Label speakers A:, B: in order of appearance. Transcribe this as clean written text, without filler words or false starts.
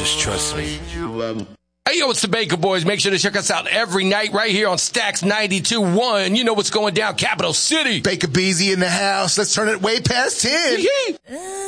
A: Just trust me. Hey, yo, it's the Baker Boys. Make sure to check us out every night right here on Stacks 92.1. You know what's going down, Capital City.
B: Baker Beezy in the house. Let's turn it way past 10.
A: Yee-hee.